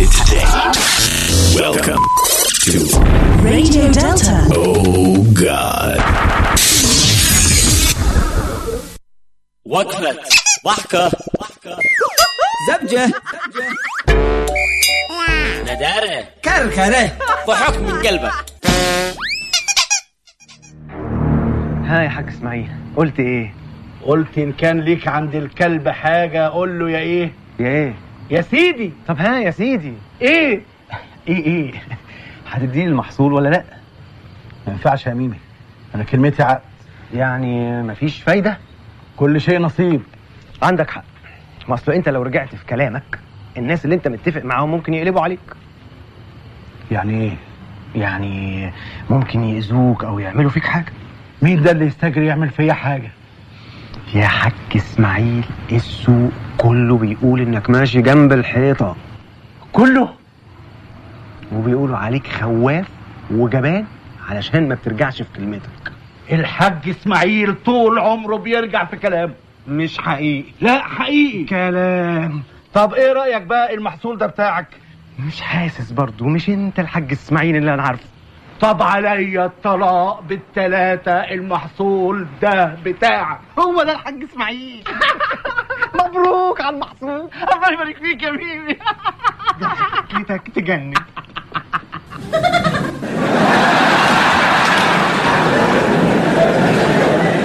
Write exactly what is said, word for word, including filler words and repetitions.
it today. Welcome to Radio Delta. Oh God. وقفة ضحكة زبجة ندارة كركرة ضحك من قلبك. ها يا حاج اسماعيل، قلت ايه؟ قلت ان كان ليك عند الكلب حاجة قول له يا ايه يا ايه؟ يا سيدي. طب ها يا سيدي، ايه ايه ايه هتديني المحصول ولا لا؟ ما ينفعش يا ميمي، انا كلمتي عقد. يعني مفيش فايدة؟ كل شيء نصيب. عندك حق، ما اصل انت لو رجعت في كلامك الناس اللي انت متفق معاهم ممكن يقلبوا عليك. يعني ايه؟ يعني ممكن يأذوك او يعملوا فيك حاجة. مين ده اللي يستجري يعمل فيا حاجة؟ يا حاج اسماعيل، السوق كله بيقول انك ماشي جنب الحيطة، كله، وبيقولوا عليك خواف وجبان علشان ما بترجعش في كلمتك. الحاج اسماعيل طول عمره بيرجع في كلامه. مش حقيقي. لا حقيقي كلام. طب ايه رأيك بقى المحصول ده بتاعك؟ مش حاسس برضو، مش انت الحاج اسماعيل اللي انا عارفه. طب عليا الطلاق بالتلاتة، المحصول ده بتاعك. هو ده الحاج اسماعيل. مبروك على المحصول، الله يبارك فيك يا ميمي. ضحكتك تجنن.